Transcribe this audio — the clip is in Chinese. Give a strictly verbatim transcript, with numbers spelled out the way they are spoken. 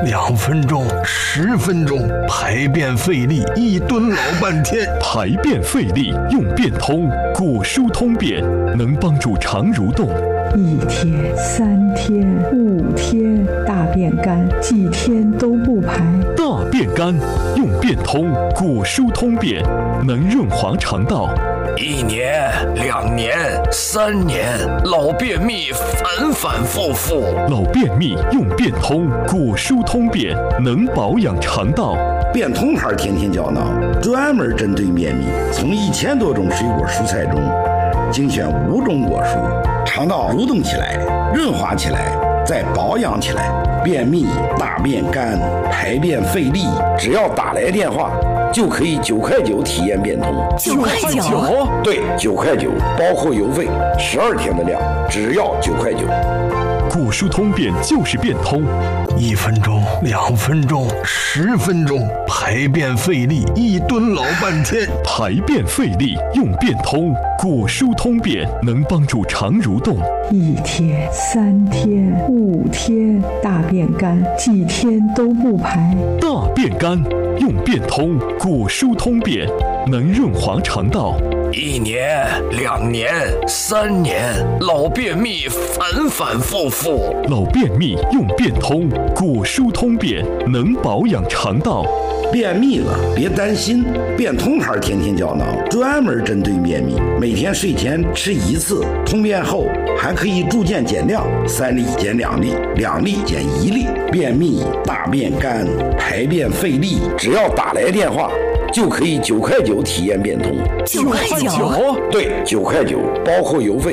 两分钟、十分钟，排便费力，一蹲老半天。 排便费力用便通，果蔬通便能帮助肠蠕动。 一天、三天、五天，大便干，几天都不排。 大便干用便通，果蔬通便能润滑肠道。 一年、两年、三年，老便秘反反复复。 老便秘用便通，果蔬通便能保养肠道。 便通牌天天胶囊专门针对便秘，从一千多种水果蔬菜中精选五种果蔬，肠道蠕动起来，润滑起来，再保养起来。便秘、大便干、排便费力，只要打来电话就可以九块九体验便通。 九块九？ 对，九块九，包括邮费，十二天的量，只要九块九。 果蔬通便就是便通， 一分钟、两分钟、十分钟，排便费力，一蹲老半天。 排便费力用便通，果蔬通便能帮助肠蠕动。 一天、三天、五天，大便干，几天都不排。 大便干用便通，果蔬通便能润滑肠道。 一年、两年、三年，老便秘反反复复。 老便秘用便通，果蔬通便能保养肠道。 便秘了别担心，便通牌天天胶囊专门针对便秘，每天睡前吃一次，通便后还可以逐渐减量，三粒减两粒，两粒减一粒。便秘、大便干、排便费力，只要打来电话就可以九块九体验便通。 九块九？ 对，九块九，包括邮费，